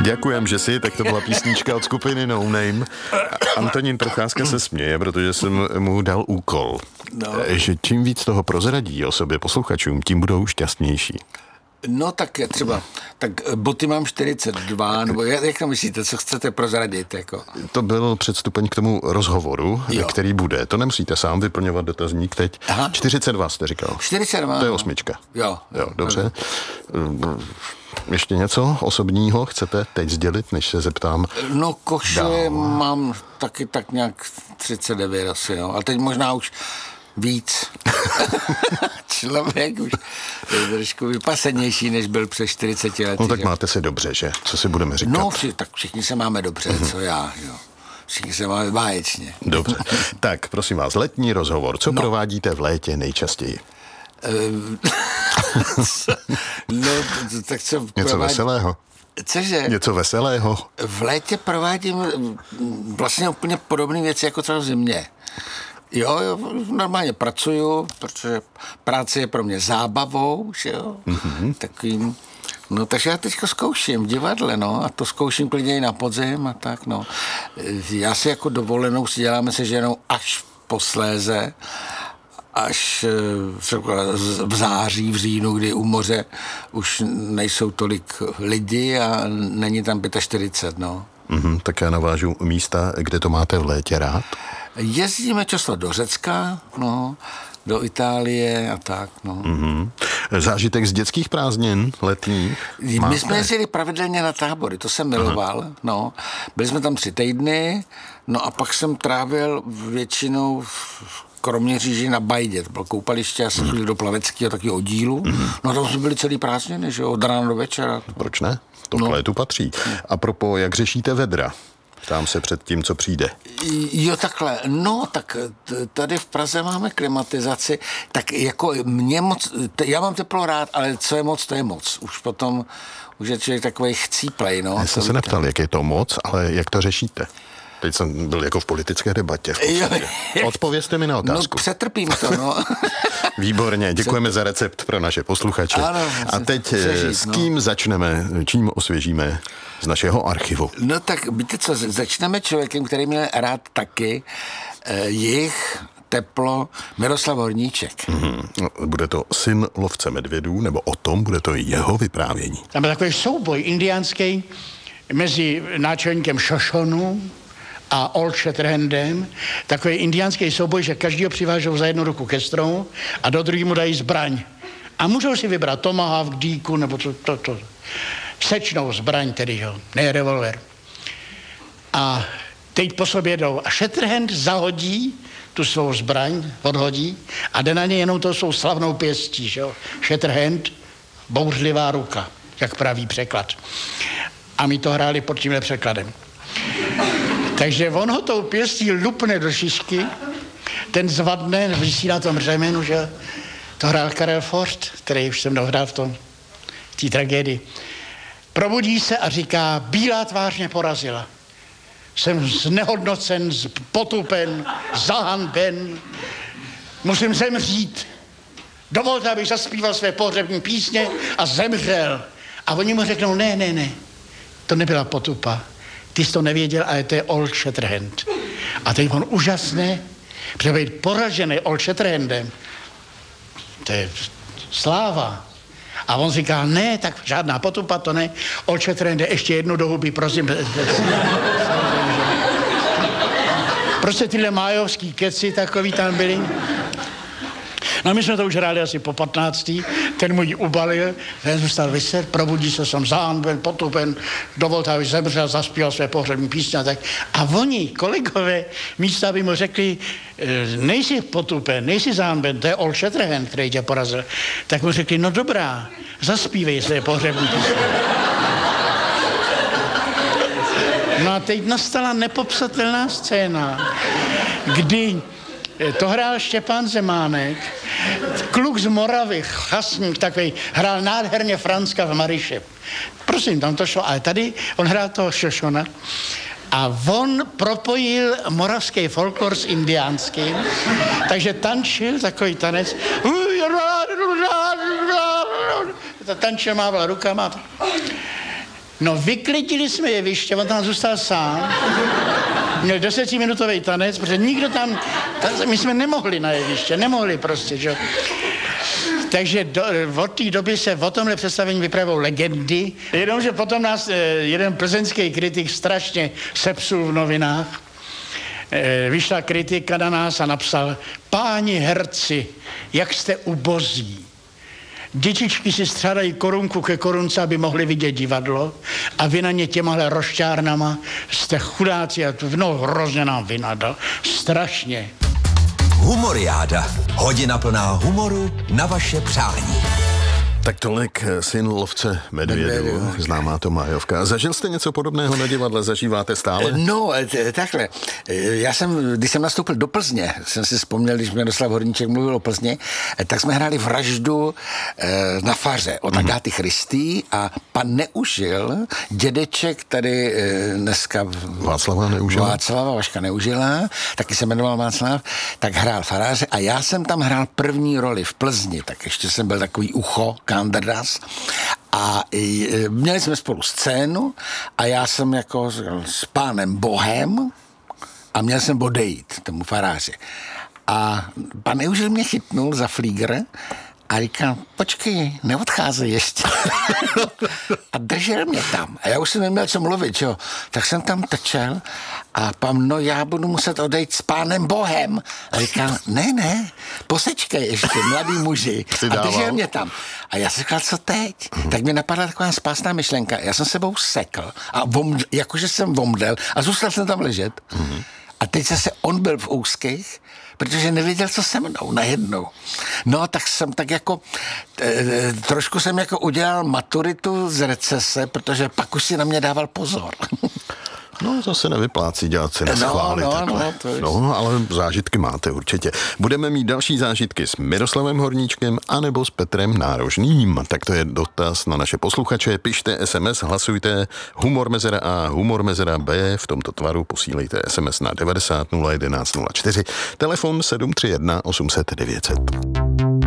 Děkujem, že si, tak to byla písnička od skupiny No Name. Antonín Procházka se směje, protože jsem mu dal úkol, že čím víc toho prozradí o sobě posluchačům, tím budou šťastnější. No tak třeba, tak boty mám 42, nebo jak to myslíte, co chcete prozradit? Jako? To byl předstupeň k tomu rozhovoru, který bude. To nemusíte sám vyplňovat dotazník teď. Aha. 42 jste říkal. 42. To je 8. Jo, dobře. Ještě něco osobního chcete teď sdělit, než se zeptám? No koše mám taky tak nějak 39 asi, jo. A teď možná už víc. Člověk už je trošku vypasenější, než byl před 40 lety. No tak že? Máte se dobře, že? Co si budeme říkat? No, tak všichni se máme dobře, co já, jo. Všichni se máme báječně. Dobře. Tak, prosím vás, letní rozhovor. Co provádíte v létě nejčastěji? Tak co něco veselého? Cože? Něco veselého? V létě provádím vlastně úplně podobné věci jako třeba v zimě. Jo, normálně pracuju, protože práce je pro mě zábavou, že jo, takovým, no takže já teďko zkouším v divadle, no, a to zkouším klidně i na podzim a tak, no. Já si jako dovolenou si děláme se ženou až posléze, až v září, v říjnu, kdy u moře už nejsou tolik lidí a není tam 45, no. Tak já navážu místa, kde to máte v létě rád? Jezdíme často do Řecka, no, do Itálie a tak, no. Zážitek z dětských prázdnin letních? My jsme jezdili pravidelně na tábory, to jsem miloval, no. Byli jsme tam 3 týdny, no a pak jsem trávil většinou v Kroměříži na Bajdě, to bylo koupaliště, a jsme šli do plaveckého takového oddílu, no a tam jsme byli celý prázdniny, že jo, od rána do večera. Proč ne? To k létu patří. A propos, jak řešíte vedra? Ptám se před tím, co přijde. Jo, takhle. No, tak tady v Praze máme klimatizaci, tak jako mě moc, já mám teplo rád, ale co je moc, to je moc. Už potom, už je člověk takovej chcíplej, no. Já jsem se neptal, jak je to moc, ale jak to řešíte? Teď jsem byl jako v politické debatě. Odpovězte mi na otázku. No, přetrpím to, no. Výborně, děkujeme za recept pro naše posluchače. Ano, a teď s kým začneme, čím osvěžíme z našeho archivu? No tak víte co, začneme člověkem, který měl rád taky jich teplo, Miroslav Horníček. Bude to Syn lovce medvědů, nebo o tom bude to jeho vyprávění? Tam je takový souboj indiánský mezi náčelníkem Šošonu a Old Shatterhandem, takový indiánský souboj, že každýho přivážou za jednu ruku ke stromu a do druhý mu dají zbraň. A můžou si vybrat tomahawk, dýku, nebo to. Sečnou zbraň tedy, jo, ne revolver. A teď po sobě jdou. A Shatterhand zahodí tu svou zbraň, odhodí a jde na ně jenom tou svou slavnou pěstí, že jo. Shatterhand, bouřlivá ruka, jak praví překlad. A my to hráli pod tímhle překladem. Takže on ho tou pěstí lupne do šišky, ten zvadne, visí na tom řemenu, že to hrál Karel Forst, který už jsem dohrál v té tragédii. Probudí se a říká, bílá tvář mě porazila. Jsem znehodnocen, potupen, zahanben, musím zemřít. Dovolte, abych zaspíval své pohřební písně a zemřel. A oni mu řeknou, ne, to nebyla potupa. Ty jsi to nevěděl, ale to je Old Shatterhand. A teď on úžasně, protože být poražený Old Shatterhandem, to je sláva. A on říká, ne, tak žádná potupa, to ne. Old Shatterhand, ještě jednu do huby, prosím. Prostě tyhle májovský keci takový tam byli. No my jsme to už hráli asi po 15. Ten můj ubalil, ten zůstal vyset, probudí se, jsem zahanben, potupen, dovolte, aby zemřel, zaspíval své pohřební písně a tak. A oni, kolegové, místo aby mu řekli, nejsi potupen, nejsi zahanben, to je Old Shatterhand, který tě porazil. Tak mu řekli, no dobrá, zaspívej své pohřební písně. No a teď nastala nepopsatelná scéna, kdy to hrál Štěpán Zemánek, kluk z Moravy, chasník takový, hrál nádherně Franzka v Maryše. Prosím, tam to šlo, ale tady on hrál toho Šošona a on propojil moravský folklor s indiánským, takže tančil takový tanec, tančil, mával rukama. No, vyklidili jsme jeviště, on tam zůstal sám. Měl 10minutový tanec, protože nikdo tam, my jsme nemohli na jeviště, nemohli prostě, že? Takže od té doby se o tomhle představení vypravují legendy, jenomže potom nás jeden plzeňský kritik strašně sepsul v novinách. Vyšla kritika na nás a napsal: páni herci, jak jste ubozí. Dětičky si střádají korunku ke korunce, aby mohli vidět divadlo, a vy na ně těmahle rošťárnama jste chudáci a hrozně nám vynadal. Strašně. Humoriáda. Hodina plná humoru na vaše přání. Tak tolik Syn lovce medvědů, známá to Májovka. Zažil jste něco podobného na divadle? Zažíváte stále? No, takhle. Když jsem nastoupil do Plzně, jsem si vzpomněl, když Miroslav Horníček mluvil o Plzni, tak jsme hráli Vraždu na faře od Agáty Christy a pan Neužil, dědeček tady dneska Václava Vaška Neužila, taky se jmenoval Václav, tak hrál faráře a já jsem tam hrál první roli v Plzni, tak ještě jsem byl takový ucho, Kandras, a měli jsme spolu scénu a já jsem jako s pánem Bohem a měl jsem odejít tomu faráři. A pan Neužil mě chytnul za flígr a říkal: počkej, neodcházej ještě. A držel mě tam. A já už jsem neměl co mluvit, jo. Tak jsem tam trčel a pan: no já budu muset odejít s pánem Bohem. A říkal: ne, posečkej ještě, mladý muži. A držel mě tam. A já si říkal: co teď? Tak mi napadla taková spásná myšlenka. Já jsem sebou sekl a jakože jsem vomdlel a zůstal jsem tam ležet. A teď zase on byl v úzkých, protože nevěděl, co se mnou najednou. No, tak jsem tak jako, trošku jsem jako udělal maturitu z recese, protože pak už si na mě dával pozor. No, zase nevyplácí dělat si neschválit takhle. No, ale zážitky máte určitě. Budeme mít další zážitky s Miroslavem Horníčkem anebo s Petrem Nárožným. Tak to je dotaz na naše posluchače. Pište SMS, hlasujte humor mezera A, humor mezera B. V tomto tvaru posílejte SMS na 90 011 04. Telefon 731 800 900.